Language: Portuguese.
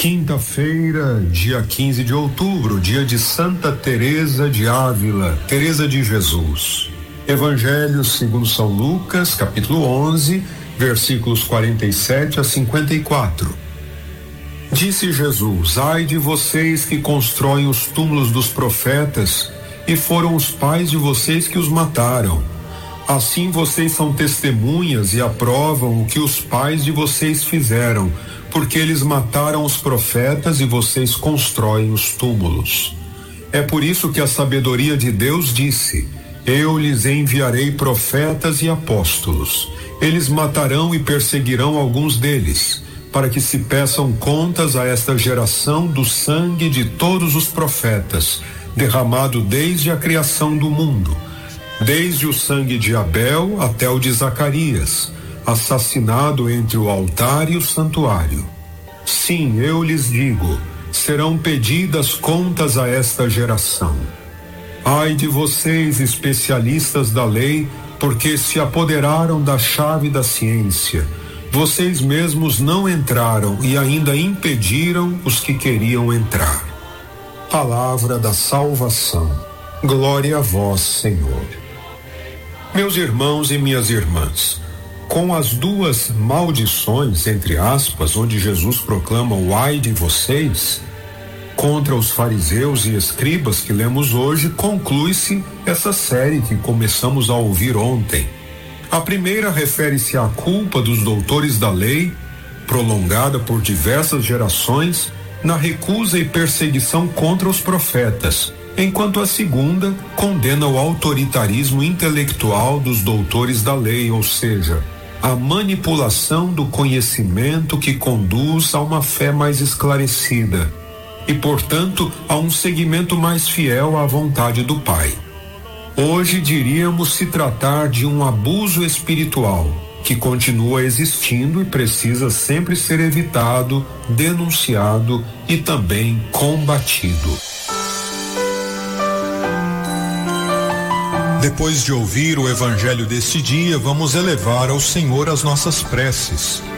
Quinta-feira, dia 15 de outubro, dia de Santa Teresa de Ávila, Teresa de Jesus. Evangelho segundo São Lucas, capítulo 11, versículos 47 a 54. Disse Jesus: ai de vocês que constroem os túmulos dos profetas, e foram os pais de vocês que os mataram. Assim vocês são testemunhas e aprovam o que os pais de vocês fizeram, porque eles mataram os profetas e vocês constroem os túmulos. É por isso que a sabedoria de Deus disse: eu lhes enviarei profetas e apóstolos. Eles matarão e perseguirão alguns deles, para que se peçam contas a esta geração do sangue de todos os profetas, derramado desde a criação do mundo, desde o sangue de Abel até o de Zacarias, assassinado entre o altar e o santuário. Sim, eu lhes digo, serão pedidas contas a esta geração. Ai de vocês, especialistas da lei, porque se apoderaram da chave da ciência. Vocês mesmos não entraram e ainda impediram os que queriam entrar. Palavra da salvação. Glória a vós, Senhor. Meus irmãos e minhas irmãs, com as duas maldições, entre aspas, onde Jesus proclama o ai de vocês, contra os fariseus e escribas que lemos hoje, conclui-se essa série que começamos a ouvir ontem. A primeira refere-se à culpa dos doutores da lei, prolongada por diversas gerações, na recusa e perseguição contra os profetas, enquanto a segunda condena o autoritarismo intelectual dos doutores da lei, ou seja, a manipulação do conhecimento que conduz a uma fé mais esclarecida e, portanto, a um seguimento mais fiel à vontade do Pai. Hoje diríamos se tratar de um abuso espiritual que continua existindo e precisa sempre ser evitado, denunciado e também combatido. Depois de ouvir o evangelho deste dia, vamos elevar ao Senhor as nossas preces.